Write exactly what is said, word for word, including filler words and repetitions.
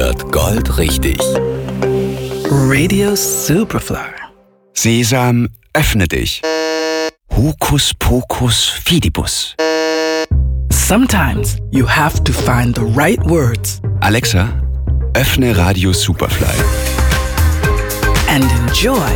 wird goldrichtig. Radio Superfly. Sesam, öffne dich. Hokus Pokus Fidibus. Sometimes you have to find the right words. Alexa, öffne Radio Superfly. And enjoy